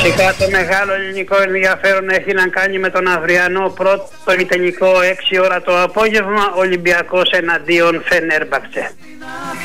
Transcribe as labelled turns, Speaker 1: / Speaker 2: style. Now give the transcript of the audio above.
Speaker 1: Φυσικά το μεγάλο ελληνικό ενδιαφέρον έχει να κάνει με τον αυριανό πρώτο τελικό 6 ώρα το απόγευμα, Ολυμπιακός εναντίον Φενέρμπαχτσε.